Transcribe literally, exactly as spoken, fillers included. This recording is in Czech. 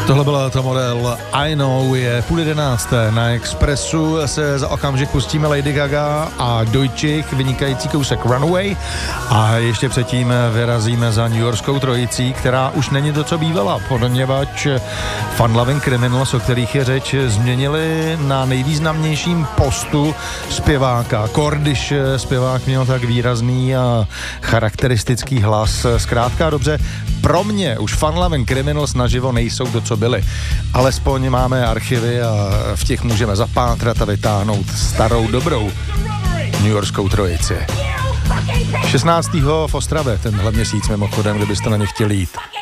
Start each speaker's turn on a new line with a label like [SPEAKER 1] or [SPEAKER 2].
[SPEAKER 1] Tohle byla to model I Know, je půl jedenácté na Expressu, se za okamžik pustíme Lady Gaga a Dojčich, vynikající kousek Runaway a ještě předtím vyrazíme za New Yorkskou trojicí, která už není to, co bývala, poněvadž Fun Loving Criminals, o kterých je řeč, změnili na nejvýznamnějším postu zpěváka. Kordyš zpěvák měl tak výrazný a charakteristický hlas. Zkrátka dobře, pro mě už Fun Loving Criminals naživo nejsou to, co byli. Alespoň máme archivy a v těch můžeme zapátrat a vytáhnout starou dobrou New Yorkskou trojici. šestnáctého v Ostravě tenhle měsíc mimochodem, kdybyste na ně chtěli jít.